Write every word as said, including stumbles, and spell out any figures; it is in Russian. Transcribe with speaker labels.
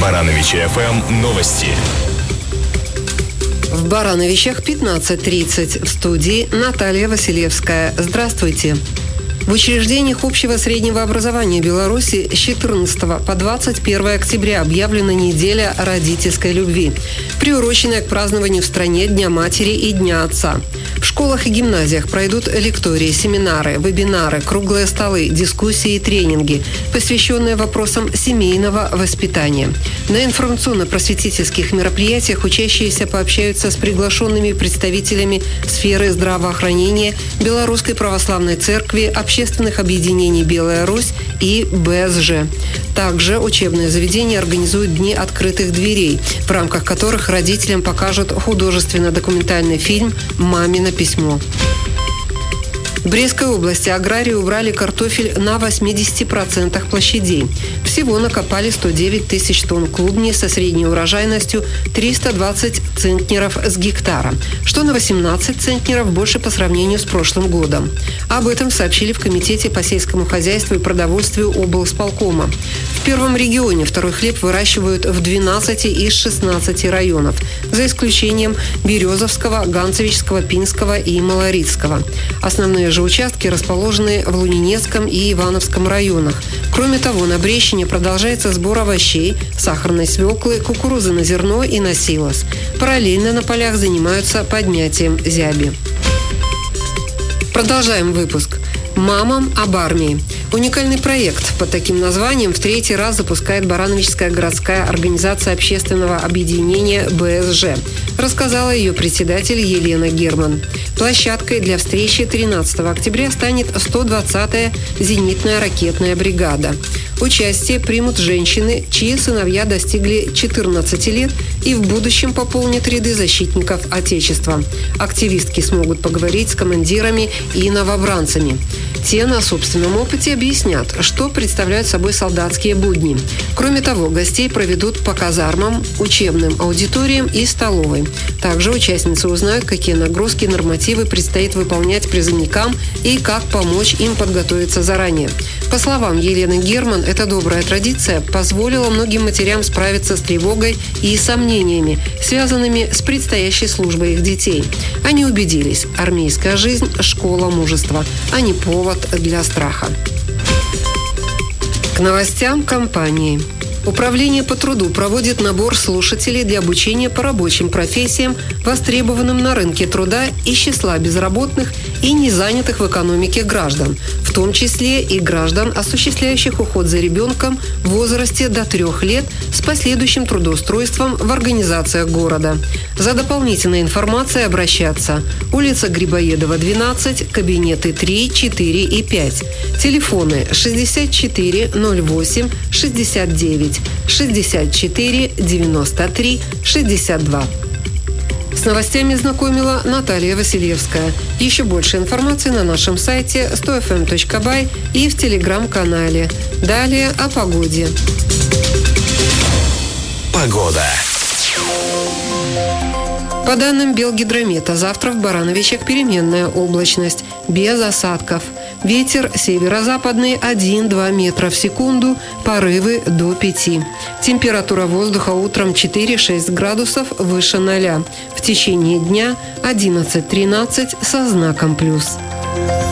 Speaker 1: Барановичи эф эм новости.
Speaker 2: В Барановичах пятнадцать тридцать. В студии Наталья Василевская. Здравствуйте. В учреждениях общего среднего образования Беларуси с четырнадцатого по двадцать первое октября объявлена неделя родительской любви, приуроченная к празднованию в стране Дня матери и Дня отца. В школах и гимназиях пройдут лектории, семинары, вебинары, круглые столы, дискуссии и тренинги, посвященные вопросам семейного воспитания. На информационно-просветительских мероприятиях учащиеся пообщаются с приглашенными представителями сферы здравоохранения, Белорусской православной церкви, общественных объединений «Белая Русь» и бэ эс жэ. Также учебные заведения организуют дни открытых дверей, в рамках которых родителям покажут художественно-документальный фильм «Мамино письмо». В Брестской области аграрии убрали картофель на восемьдесят процентов площадей. Всего накопали сто девять тысяч тонн клубней со средней урожайностью триста двадцать центнеров с гектара, что на восемнадцать центнеров больше по сравнению с прошлым годом. Об этом сообщили в Комитете по сельскому хозяйству и продовольствию облсполкома. В первом регионе второй хлеб выращивают в двенадцати из шестнадцати районов, за исключением Березовского, Ганцевичского, Пинского и Малорицкого. Основные же участки расположены в Лунинецком и Ивановском районах. Кроме того, на Брещине продолжается сбор овощей, сахарной свеклы, кукурузы на зерно и на силос. Параллельно на полях занимаются поднятием зяби. Продолжаем выпуск. «Мамам об армии». Уникальный проект под таким названием в третий раз запускает Барановичская городская организация общественного объединения бэ эс жэ, рассказала ее председатель Елена Герман. Площадкой для встречи тринадцатого октября станет сто двадцатая зенитная ракетная бригада. Участие примут женщины, чьи сыновья достигли четырнадцати лет и в будущем пополнят ряды защитников Отечества. Активистки смогут поговорить с командирами и новобранцами. Те на собственном опыте объяснят, что представляют собой солдатские будни. Кроме того, гостей проведут по казармам, учебным аудиториям и столовой. Также участницы узнают, какие нагрузки и нормативы предстоит выполнять призывникам и как помочь им подготовиться заранее. По словам Елены Герман, эта добрая традиция позволила многим матерям справиться с тревогой и сомнениями, связанными с предстоящей службой их детей. Они убедились, армейская жизнь – школа мужества, а не повод для страха. К новостям компании. Управление по труду проводит набор слушателей для обучения по рабочим профессиям, востребованным на рынке труда из числа безработных и незанятых в экономике граждан, в том числе и граждан, осуществляющих уход за ребенком в возрасте до трех лет с последующим трудоустройством в организациях города. За дополнительной информацией обращаться. Улица Грибоедова, двенадцать, кабинеты три, четыре и пять. Телефоны шестьдесят четыре ноль восемь шестьдесят девять, шестьдесят четыре девяносто три шестьдесят два. С новостями знакомила Наталья Василевская. Еще больше информации на нашем сайте сто эф эм точка бай и в телеграм-канале. Далее о погоде.
Speaker 1: Погода.
Speaker 2: По данным Белгидромета, завтра в Барановичах переменная облачность, без осадков. Ветер северо-западный один-два метра в секунду, порывы до пяти. Температура воздуха утром четыре-шесть градусов выше ноля. В течение дня одиннадцать-тринадцать со знаком плюс.